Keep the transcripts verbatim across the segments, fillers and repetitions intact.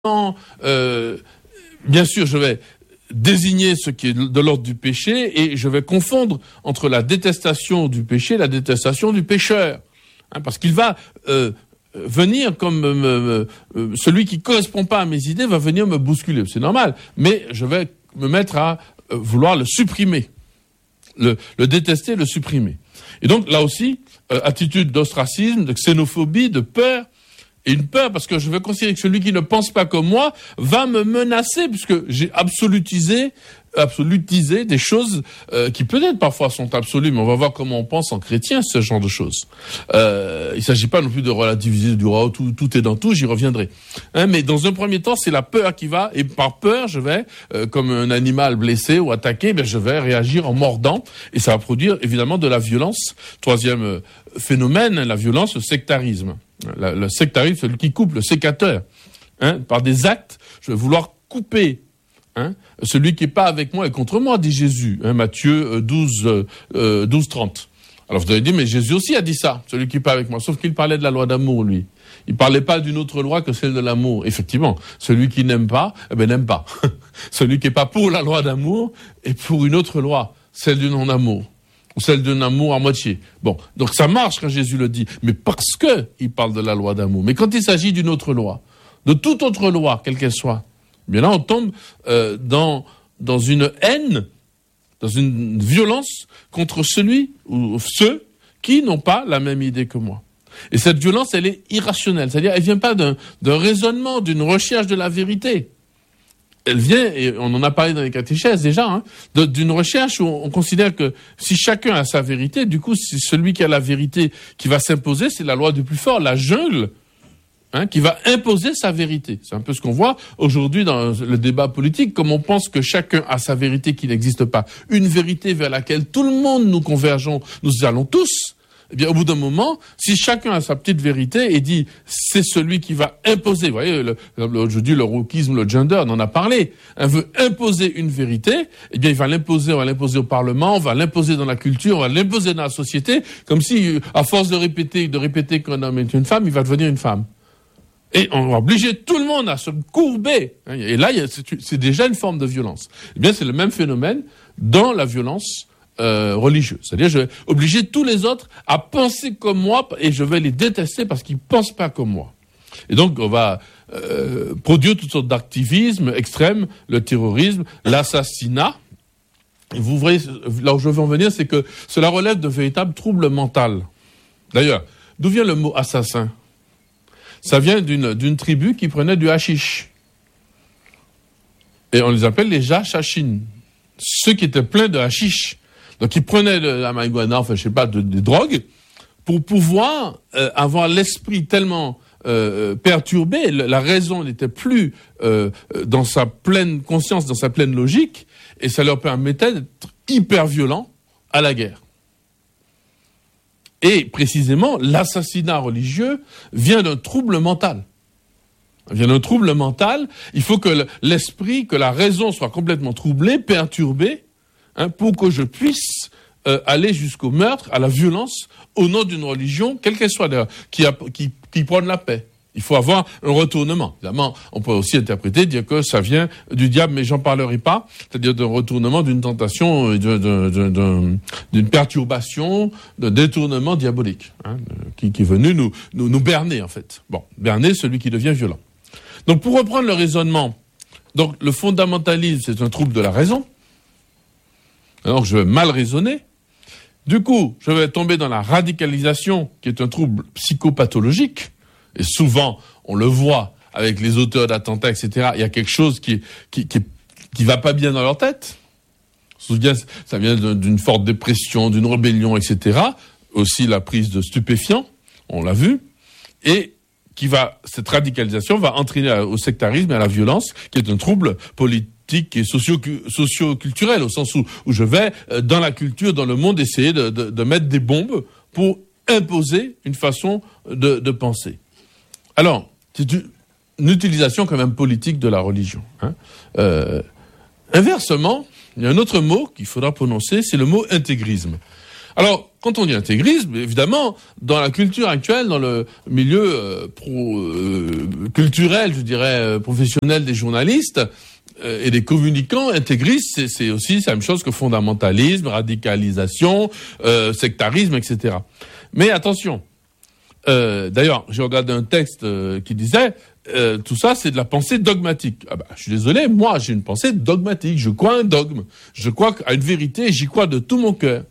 euh, bien sûr, je vais désigner ce qui est de l'ordre du péché et je vais confondre entre la détestation du péché et la détestation du pécheur. Hein, parce qu'il va euh, venir comme euh, euh, celui qui ne correspond pas à mes idées va venir me bousculer. C'est normal. Mais je vais me mettre à euh, vouloir le supprimer. Le, le détester, le supprimer. Et donc, là aussi, euh, attitude d'ostracisme, de xénophobie, de peur. Et une peur parce que je vais considérer que celui qui ne pense pas comme moi va me menacer puisque j'ai absolutisé, absolutisé des choses euh, qui peut-être parfois sont absolues, mais on va voir comment on pense en chrétien ce genre de choses. Euh, il ne s'agit pas non plus de relativiser du oh, tout, tout est dans tout, j'y reviendrai. Hein, mais dans un premier temps, c'est la peur qui va, et par peur, je vais, euh, comme un animal blessé ou attaqué, ben, je vais réagir en mordant et ça va produire évidemment de la violence. Troisième euh, phénomène, la violence, le sectarisme. La, le sectarisme, celui qui coupe, le sécateur, hein, par des actes, je vais vouloir couper, hein, celui qui n'est pas avec moi et contre moi, dit Jésus, hein, Matthieu douze, trente. Alors vous allez dire, mais Jésus aussi a dit ça, celui qui n'est pas avec moi, sauf qu'il parlait de la loi d'amour, lui. Il ne parlait pas d'une autre loi que celle de l'amour. Effectivement, celui qui n'aime pas, eh ben n'aime pas. Celui qui n'est pas pour la loi d'amour est pour une autre loi, celle du non-amour. Ou celle d'un amour à moitié. Bon, donc ça marche quand Jésus le dit, mais parce que il parle de la loi d'amour. Mais quand il s'agit d'une autre loi, de toute autre loi, quelle qu'elle soit, eh bien là on tombe euh, dans dans une haine, dans une violence contre celui ou ceux qui n'ont pas la même idée que moi. Et cette violence, elle est irrationnelle, c'est-à-dire elle vient pas d'un d'un raisonnement, d'une recherche de la vérité. Elle vient, et on en a parlé dans les catéchèses déjà, hein, d'une recherche où on considère que si chacun a sa vérité, du coup, c'est celui qui a la vérité qui va s'imposer, c'est la loi du plus fort, la jungle, hein, qui va imposer sa vérité. C'est un peu ce qu'on voit aujourd'hui dans le débat politique, comme on pense que chacun a sa vérité qui n'existe pas. Une vérité vers laquelle tout le monde nous convergeons, nous allons tous. Eh bien, au bout d'un moment, si chacun a sa petite vérité et dit c'est celui qui va imposer, vous voyez, le, le, je dis le wokisme, le gender, on en a parlé, on veut imposer une vérité, eh bien, il va l'imposer, on va l'imposer au Parlement, on va l'imposer dans la culture, on va l'imposer dans la société, comme si, à force de répéter, de répéter qu'un homme est une femme, il va devenir une femme. Et on va obliger tout le monde à se courber. Et là, c'est déjà une forme de violence. Eh bien, c'est le même phénomène dans la violence Euh, religieux. C'est-à-dire, je vais obliger tous les autres à penser comme moi et je vais les détester parce qu'ils ne pensent pas comme moi. Et donc, on va euh, produire toutes sortes d'activismes extrêmes, le terrorisme, l'assassinat. Et vous voyez, là où je veux en venir, c'est que cela relève de véritables troubles mentaux. D'ailleurs, d'où vient le mot assassin ? Ça vient d'une, d'une tribu qui prenait du hashish. Et on les appelle les Jachachines. Ceux qui étaient pleins de hashish. Donc, ils prenaient de la marijuana, enfin, je sais pas, de, des drogues, pour pouvoir euh, avoir l'esprit tellement euh, perturbé, la raison n'était plus euh, dans sa pleine conscience, dans sa pleine logique, et ça leur permettait d'être hyper violents à la guerre. Et précisément, l'assassinat religieux vient d'un trouble mental. Il vient d'un trouble mental. Il faut que l'esprit, que la raison soit complètement troublée, perturbée, Hein, pour que je puisse euh, aller jusqu'au meurtre, à la violence, au nom d'une religion, quelle qu'elle soit d'ailleurs, qui, a, qui, qui prône la paix. Il faut avoir un retournement. Évidemment, on peut aussi interpréter, dire que ça vient du diable, mais j'en parlerai pas, c'est-à-dire d'un retournement, d'une tentation, d'une, d'une perturbation, d'un détournement diabolique, hein, qui, qui est venu nous, nous, nous berner en fait. Bon, berner celui qui devient violent. Donc pour reprendre le raisonnement, donc le fondamentalisme, c'est un trouble de la raison. Alors je vais mal raisonner. Du coup, je vais tomber dans la radicalisation, qui est un trouble psychopathologique. Et souvent, on le voit avec les auteurs d'attentats, et cetera. Il y a quelque chose qui qui qui, qui va pas bien dans leur tête. Ça vient d'une forte dépression, d'une rébellion, et cetera. Aussi la prise de stupéfiants, on l'a vu. Et qui va, cette radicalisation va entraîner au sectarisme et à la violence, qui est un trouble politique et socio, socio-culturel, au sens où, où je vais, euh, dans la culture, dans le monde, essayer de, de, de mettre des bombes pour imposer une façon de, de penser. Alors, c'est une, une utilisation quand même politique de la religion. Hein. Euh, inversement, il y a un autre mot qu'il faudra prononcer, c'est le mot intégrisme. Alors, quand on dit intégrisme, évidemment, dans la culture actuelle, dans le milieu euh, pro, euh, culturel, je dirais, euh, professionnel des journalistes euh, et des communicants, intégrisme, c'est, c'est aussi la même chose que fondamentalisme, radicalisation, euh, sectarisme, et cetera. Mais attention, euh, d'ailleurs, j'ai regardé un texte euh, qui disait euh, tout ça, c'est de la pensée dogmatique. Ah bah, je suis désolé, moi, j'ai une pensée dogmatique. Je crois à un dogme. Je crois à une vérité et j'y crois de tout mon cœur.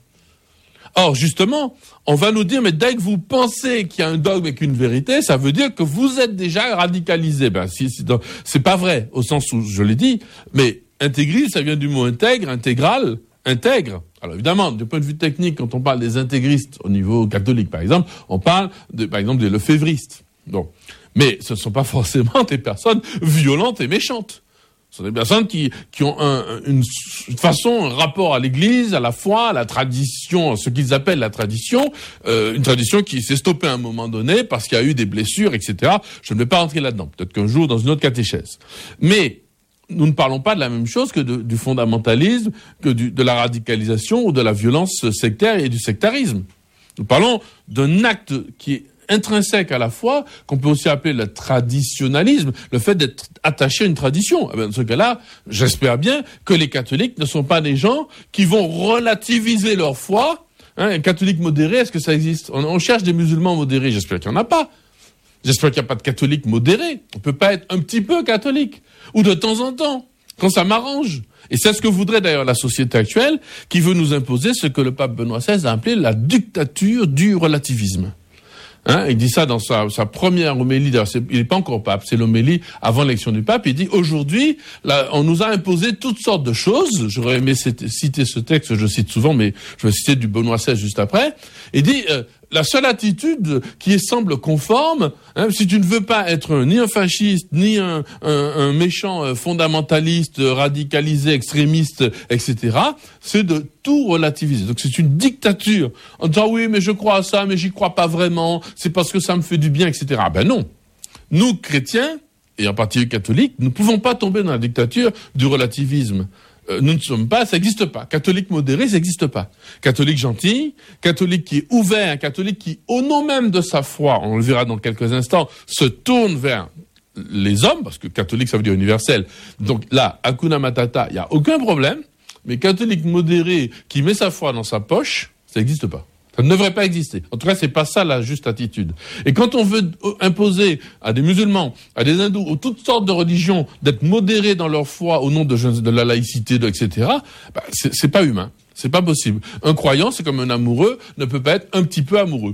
Or, justement, on va nous dire, mais dès que vous pensez qu'il y a un dogme et qu'une vérité, ça veut dire que vous êtes déjà radicalisé. Ben, si, si, c'est pas vrai, au sens où je l'ai dit, mais intégrisme, ça vient du mot intègre, intégral, intègre. Alors évidemment, du point de vue technique, quand on parle des intégristes au niveau catholique, par exemple, on parle, de, par exemple, des lefévristes. Donc, mais ce ne sont pas forcément des personnes violentes et méchantes. Ce sont des personnes qui, qui ont un, une façon, un rapport à l'Église, à la foi, à la tradition, ce qu'ils appellent la tradition, euh, une tradition qui s'est stoppée à un moment donné parce qu'il y a eu des blessures, et cetera. Je ne vais pas rentrer là-dedans. Peut-être qu'un jour, dans une autre catéchèse. Mais nous ne parlons pas de la même chose que de, du fondamentalisme, que du, de la radicalisation ou de la violence sectaire et du sectarisme. Nous parlons d'un acte qui est intrinsèque à la foi, qu'on peut aussi appeler le traditionnalisme, le fait d'être attaché à une tradition. Eh bien, dans ce cas-là, j'espère bien que les catholiques ne sont pas des gens qui vont relativiser leur foi. Hein, un catholique modéré, est-ce que ça existe? on, on cherche des musulmans modérés, j'espère qu'il n'y en a pas. J'espère qu'il n'y a pas de catholiques modérés. On ne peut pas être un petit peu catholique, ou de temps en temps, quand ça m'arrange. Et c'est ce que voudrait d'ailleurs la société actuelle, qui veut nous imposer ce que le pape Benoît seize a appelé la dictature du relativisme. Hein, il dit ça dans sa, sa première homélie, d'ailleurs il n'est pas encore pape, c'est l'homélie avant l'élection du pape, il dit aujourd'hui, là, on nous a imposé toutes sortes de choses, j'aurais aimé citer ce texte, je cite souvent, mais je vais citer du Benoît seize juste après, il dit, euh, la seule attitude qui semble conforme, hein, si tu ne veux pas être ni un fasciste, ni un, un, un méchant fondamentaliste, radicalisé, extrémiste, et cetera, c'est de tout relativiser. Donc c'est une dictature. En disant oui, mais je crois à ça, mais j'y crois pas vraiment, c'est parce que ça me fait du bien, et cetera. Ben non. Nous, chrétiens, et en particulier catholiques, nous ne pouvons pas tomber dans la dictature du relativisme. Nous ne sommes pas, ça n'existe pas. Catholique modéré, ça n'existe pas. Catholique gentil, catholique qui est ouvert, catholique qui, au nom même de sa foi, on le verra dans quelques instants, se tourne vers les hommes, parce que catholique, ça veut dire universel. Donc là, Hakuna Matata, il n'y a aucun problème, mais catholique modéré qui met sa foi dans sa poche, ça n'existe pas. Ça ne devrait pas exister. En tout cas, c'est pas ça la juste attitude. Et quand on veut imposer à des musulmans, à des hindous, ou toutes sortes de religions, d'être modérés dans leur foi au nom de, de la laïcité, de, et cetera, bah, c'est, c'est pas humain. C'est pas possible. Un croyant, c'est comme un amoureux, ne peut pas être un petit peu amoureux.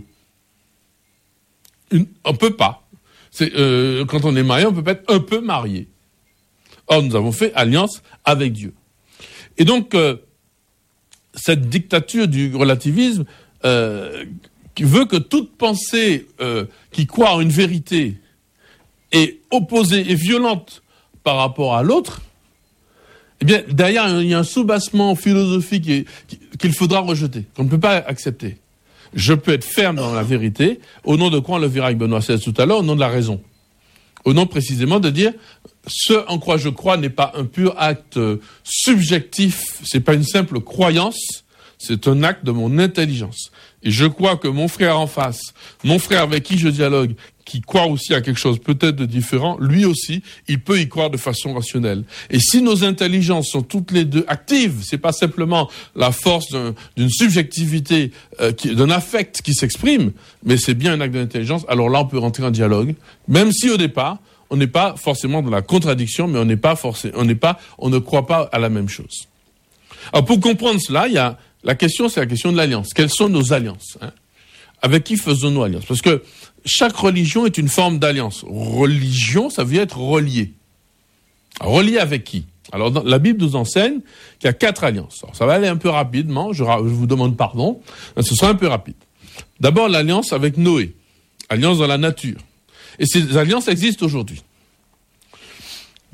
Une, on peut pas. C'est, euh, quand on est marié, on peut pas être un peu marié. Or, nous avons fait alliance avec Dieu. Et donc, euh, cette dictature du relativisme, Euh, qui veut que toute pensée euh, qui croit en une vérité est opposée et violente par rapport à l'autre, eh bien, derrière, il y a un soubassement philosophique et, qu'il faudra rejeter, qu'on ne peut pas accepter. Je peux être ferme dans la vérité, au nom de quoi on le verra avec Benoît seize tout à l'heure, au nom de la raison. Au nom précisément de dire, ce en quoi je crois n'est pas un pur acte subjectif, c'est pas une simple croyance, c'est un acte de mon intelligence. Et je crois que mon frère en face, mon frère avec qui je dialogue, qui croit aussi à quelque chose peut-être de différent, lui aussi, il peut y croire de façon rationnelle. Et si nos intelligences sont toutes les deux actives, c'est pas simplement la force d'un, d'une subjectivité, euh, qui, d'un affect qui s'exprime, mais c'est bien un acte d'intelligence, alors là on peut rentrer en dialogue, même si au départ, on n'est pas forcément dans la contradiction, mais on n'est pas forcé, on n'est pas, on ne croit pas à la même chose. Alors pour comprendre cela, il y a la question, c'est la question de l'alliance. Quelles sont nos alliances, hein? Avec qui faisons-nous alliance? Parce que chaque religion est une forme d'alliance. Religion, ça veut dire être relié. Relié avec qui? Alors, dans, la Bible nous enseigne qu'il y a quatre alliances. Alors, ça va aller un peu rapidement, je, je vous demande pardon, ce sera un peu rapide. D'abord, l'alliance avec Noé, alliance dans la nature. Et ces alliances existent aujourd'hui.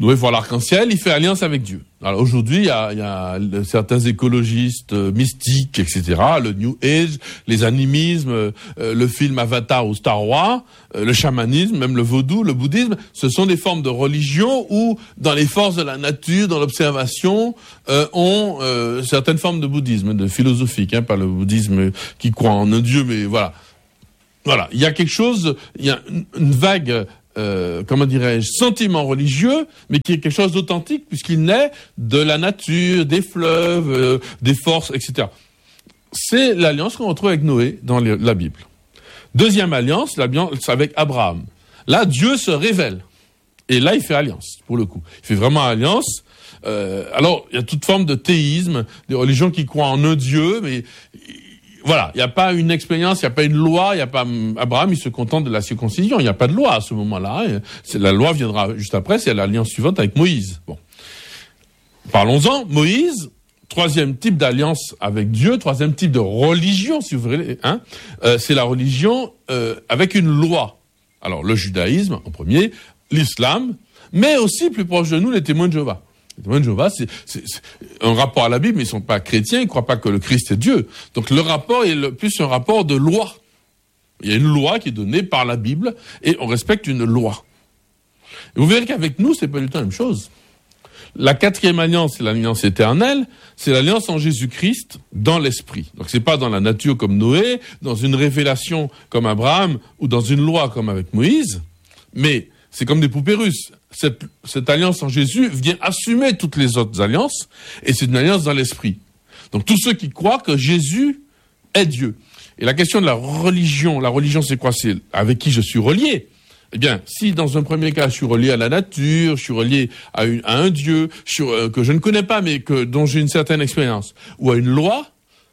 Noé voit l'arc-en-ciel, il fait alliance avec Dieu. Alors aujourd'hui, il y a, il y a certains écologistes euh, mystiques, et cetera, le New Age, les animismes, euh, le film Avatar ou Star Wars, euh, le chamanisme, même le vaudou, le bouddhisme, ce sont des formes de religion où, dans les forces de la nature, dans l'observation, euh, ont euh, certaines formes de bouddhisme, de philosophique, hein, pas le bouddhisme qui croit en un dieu, mais voilà. Voilà, il y a quelque chose, il y a une, une vague... Euh, comment dirais-je, sentiment religieux, mais qui est quelque chose d'authentique puisqu'il naît de la nature, des fleuves, euh, des forces, et cetera. C'est l'alliance qu'on retrouve avec Noé dans les, la Bible. Deuxième alliance, l'alliance avec Abraham. Là, Dieu se révèle. Et là, il fait alliance, pour le coup. Il fait vraiment alliance. Euh, alors, il y a toute forme de théisme, des religions qui croient en un Dieu, mais... Voilà, il n'y a pas une expérience, il n'y a pas une loi, il n'y a pas Abraham, il se contente de la circoncision, il n'y a pas de loi à ce moment-là. C'est, la loi viendra juste après, c'est l'alliance suivante avec Moïse. Bon, parlons-en. Moïse, troisième type d'alliance avec Dieu, troisième type de religion, si vous voulez, hein, euh, c'est la religion euh, avec une loi. Alors le judaïsme en premier, l'islam, mais aussi plus proche de nous les témoins de Jéhovah. Les témoins de Jéhovah, c'est, c'est, c'est un rapport à la Bible, mais ils ne sont pas chrétiens, ils ne croient pas que le Christ est Dieu. Donc le rapport est le, plus un rapport de loi. Il y a une loi qui est donnée par la Bible, et on respecte une loi. Et vous verrez qu'avec nous, c'est pas du tout la même chose. La quatrième alliance, c'est l'alliance éternelle, c'est l'alliance en Jésus-Christ dans l'esprit. Donc c'est pas dans la nature comme Noé, dans une révélation comme Abraham, ou dans une loi comme avec Moïse, mais c'est comme des poupées russes. Cette, cette alliance en Jésus vient assumer toutes les autres alliances, et c'est une alliance dans l'esprit. Donc tous ceux qui croient que Jésus est Dieu. Et la question de la religion, la religion c'est quoi? C'est avec qui je suis relié. Eh bien, si dans un premier cas je suis relié à la nature, je suis relié à, une, à un Dieu je, euh, que je ne connais pas mais que, dont j'ai une certaine expérience, ou à une loi,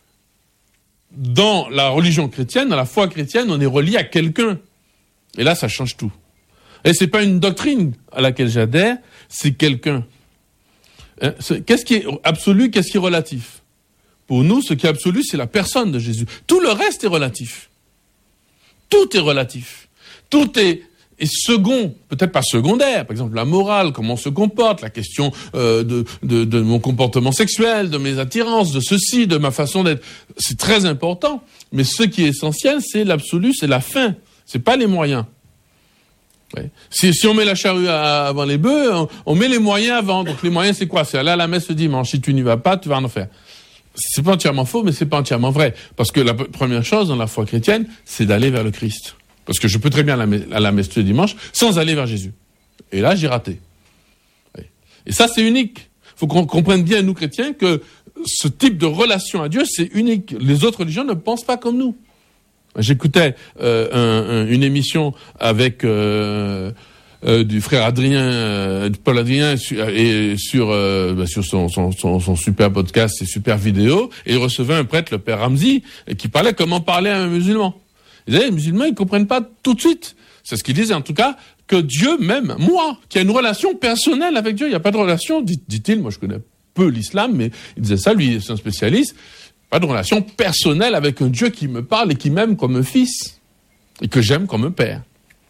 dans la religion chrétienne, dans la foi chrétienne, on est relié à quelqu'un. Et là, ça change tout. Et c'est pas une doctrine à laquelle j'adhère, c'est quelqu'un. Hein, c'est, qu'est-ce qui est absolu, qu'est-ce qui est relatif? Pour nous, ce qui est absolu, c'est la personne de Jésus. Tout le reste est relatif. Tout est relatif. Tout est, est second, peut-être pas secondaire. Par exemple, la morale, comment on se comporte, la question euh, de, de, de mon comportement sexuel, de mes attirances, de ceci, de ma façon d'être. C'est très important. Mais ce qui est essentiel, c'est l'absolu, c'est la fin. C'est pas les moyens. Ouais. Si, si on met la charrue à, avant les bœufs, on, on met les moyens avant. Donc les moyens, c'est quoi? C'est aller à la messe le dimanche. Si tu n'y vas pas, tu vas en enfer. C'est pas entièrement faux, mais c'est pas entièrement vrai. Parce que la p- première chose dans la foi chrétienne, c'est d'aller vers le Christ. Parce que je peux très bien aller à la messe le dimanche sans aller vers Jésus. Et là, j'ai raté. Ouais. Et ça, c'est unique. Il faut qu'on comprenne bien, nous chrétiens, que ce type de relation à Dieu, c'est unique. Les autres religions ne pensent pas comme nous. J'écoutais euh, un, un, une émission avec euh, euh, du frère Adrien, euh, Paul Adrien, et sur euh, bah, sur son, son, son, son super podcast, ses super vidéos, et il recevait un prêtre, le père Ramzi, qui parlait comment parler à un musulman. Il disait, les musulmans, ils comprennent pas tout de suite. C'est ce qu'il disait, en tout cas, que Dieu même, moi, qui a une relation personnelle avec Dieu, il n'y a pas de relation, dit, dit-il, moi je connais peu l'islam, mais il disait ça, lui, c'est un spécialiste. Pas de relation personnelle avec un Dieu qui me parle et qui m'aime comme un fils et que j'aime comme un père.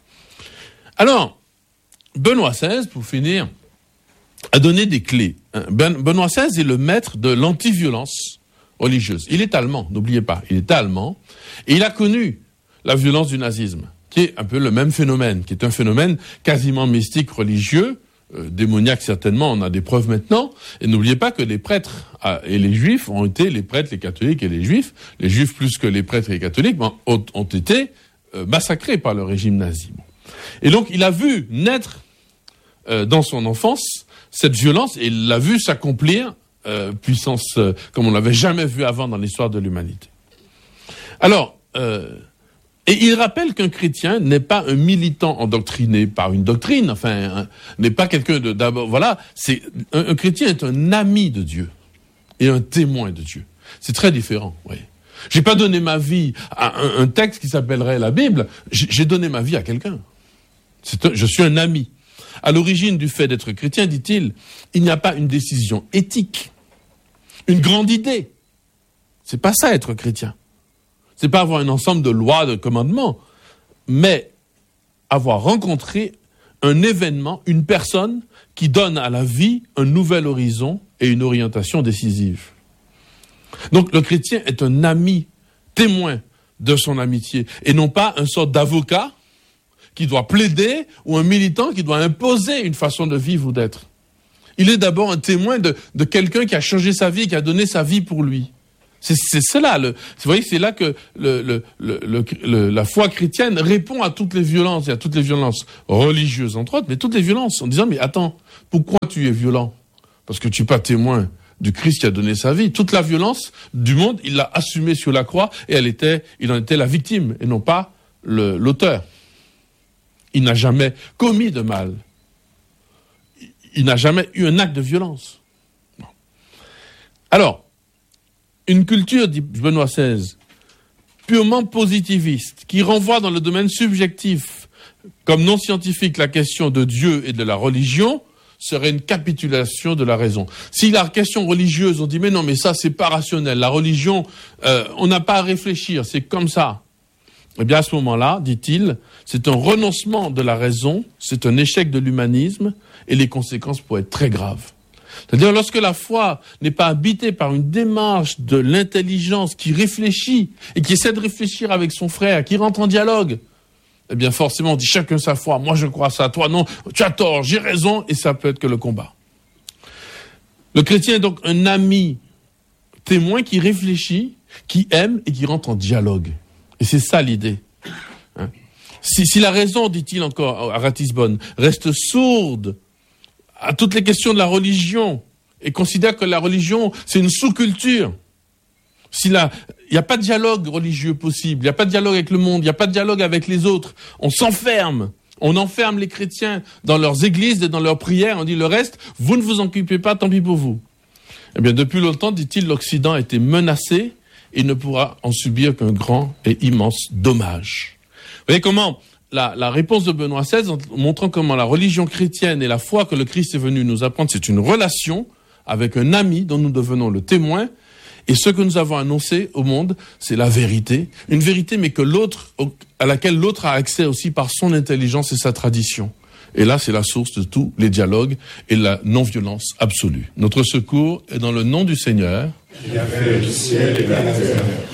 Alors, Benoît seize, pour finir, a donné des clés. Ben, Benoît seize est le maître de l'anti-violence religieuse. Il est allemand, n'oubliez pas, il est allemand et il a connu la violence du nazisme, qui est un peu le même phénomène, qui est un phénomène quasiment mystique religieux, Euh, démoniaque certainement, on a des preuves maintenant, et n'oubliez pas que les prêtres ah, et les juifs ont été, les prêtres, les catholiques et les juifs, les juifs plus que les prêtres et les catholiques, ben, ont, ont été euh, massacrés par le régime nazi. Et donc il a vu naître euh, dans son enfance cette violence, et il l'a vu s'accomplir, euh, puissance euh, comme on l'avait jamais vu avant dans l'histoire de l'humanité. Alors, euh, et il rappelle qu'un chrétien n'est pas un militant endoctriné par une doctrine, enfin, un, n'est pas quelqu'un de d'abord. Voilà, c'est un, un chrétien est un ami de Dieu et un témoin de Dieu. C'est très différent. Oui. J'ai pas donné ma vie à un, un texte qui s'appellerait la Bible. J'ai, j'ai donné ma vie à quelqu'un. C'est un, je suis un ami. À l'origine du fait d'être chrétien, dit-il, il n'y a pas une décision éthique, une grande idée. C'est pas ça être chrétien. C'est pas avoir un ensemble de lois, de commandements, mais avoir rencontré un événement, une personne qui donne à la vie un nouvel horizon et une orientation décisive. Donc le chrétien est un ami, témoin de son amitié, et non pas un sorte d'avocat qui doit plaider ou un militant qui doit imposer une façon de vivre ou d'être. Il est d'abord un témoin de, de quelqu'un qui a changé sa vie, qui a donné sa vie pour lui. C'est, c'est cela, le, vous voyez, c'est là que le, le, le, le, le, la foi chrétienne répond à toutes les violences, et à toutes les violences religieuses entre autres, mais toutes les violences, en disant, mais attends, pourquoi tu es violent? Parce que tu n'es pas témoin du Christ qui a donné sa vie. Toute la violence du monde, il l'a assumée sur la croix, et elle était, il en était la victime, et non pas le, l'auteur. Il n'a jamais commis de mal. Il n'a jamais eu un acte de violence. Non. Alors, une culture, dit Benoît seize, purement positiviste, qui renvoie dans le domaine subjectif, comme non scientifique, la question de Dieu et de la religion, serait une capitulation de la raison. Si la question religieuse, on dit, mais non, mais ça, c'est pas rationnel. La religion, euh, on n'a pas à réfléchir, c'est comme ça. Eh bien, à ce moment-là, dit-il, c'est un renoncement de la raison, c'est un échec de l'humanisme, et les conséquences pourraient être très graves. C'est-à-dire, lorsque la foi n'est pas habitée par une démarche de l'intelligence qui réfléchit, et qui essaie de réfléchir avec son frère, qui rentre en dialogue, eh bien, forcément, on dit chacun sa foi, moi je crois ça, toi non, tu as tort, j'ai raison, et ça peut être que le combat. Le chrétien est donc un ami témoin qui réfléchit, qui aime et qui rentre en dialogue. Et c'est ça l'idée. Hein? Si, si la raison, dit-il encore à Ratisbonne, reste sourde à toutes les questions de la religion et considère que la religion, c'est une sous-culture, s'il n'y a pas de dialogue religieux possible, il n'y a pas de dialogue avec le monde, il n'y a pas de dialogue avec les autres, on s'enferme, on enferme les chrétiens dans leurs églises et dans leurs prières, on dit le reste, vous ne vous occupez pas, tant pis pour vous. Eh bien, depuis longtemps, dit-il, l'Occident a été menacé et ne pourra en subir qu'un grand et immense dommage. Vous voyez comment la, la réponse de Benoît seize, en montrant comment la religion chrétienne et la foi que le Christ est venu nous apprendre, c'est une relation avec un ami dont nous devenons le témoin, et ce que nous avons annoncé au monde, c'est la vérité, une vérité mais que l'autre, à laquelle l'autre a accès aussi par son intelligence et sa tradition. Et là, c'est la source de tous les dialogues et la non-violence absolue. Notre secours est dans le nom du Seigneur, qui a fait le ciel et la terre.